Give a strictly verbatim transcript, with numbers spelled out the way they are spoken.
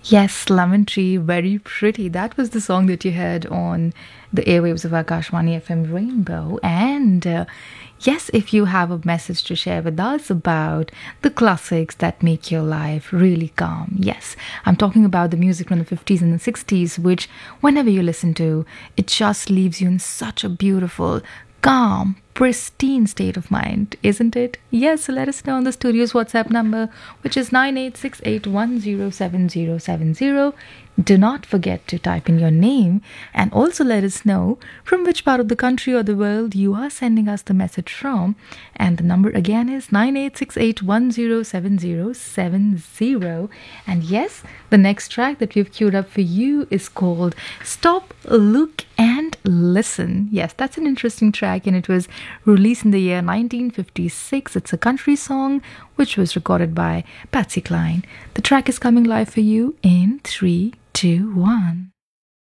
Yes, Lemon Tree, very pretty. That was the song that you heard on the airwaves of Akashwani F M Rainbow. And uh, yes, if you have a message to share with us about the classics that make your life really calm. Yes, I'm talking about the music from the fifties and the sixties, which whenever you listen to, it just leaves you in such a beautiful, calm, pristine state of mind, isn't it? Yes, so let us know on the studio's WhatsApp number, which is nine eight six eight one zero seven zero seven zero. Do not forget to type in your name and also let us know from which part of the country or the world you are sending us the message from. And the number again is nine eight six eight one zero seven zero seven zero. And yes, the next track that we've queued up for you is called Stop, Look and Listen. Yes, that's an interesting track and it was released in the year nineteen fifty-six. It's a country song which was recorded by Patsy Cline. The track is coming live for you in three, two, one.